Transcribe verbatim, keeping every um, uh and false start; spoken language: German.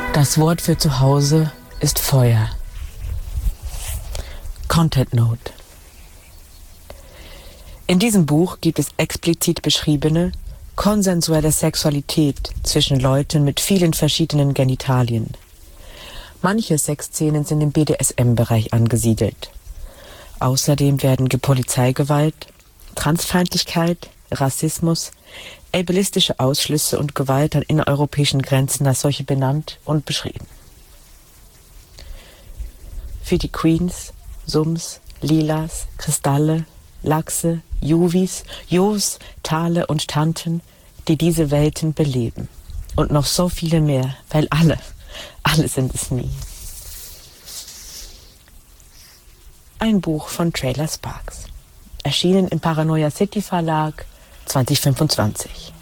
Das Wort für zu Hause ist Feuer. Content Note. In diesem Buch gibt es explizit beschriebene, konsensuelle Sexualität zwischen Leuten mit vielen verschiedenen Genitalien. Manche Sexszenen sind im B D S M-Bereich angesiedelt. Außerdem werden Polizeigewalt, Transfeindlichkeit, Rassismus, ableistische Ausschlüsse und Gewalt an innereuropäischen Grenzen als solche benannt und beschrieben. Für die Queens, Sums, Lilas, Kristalle, Lachse, Juvis, Jos, Tale und Tanten, die diese Welten beleben. Und noch so viele mehr, weil alle, alle sind es nie. Ein Buch von Trailer Sparks. Erschienen im Paranoia City Verlag zwanzig fünfundzwanzig.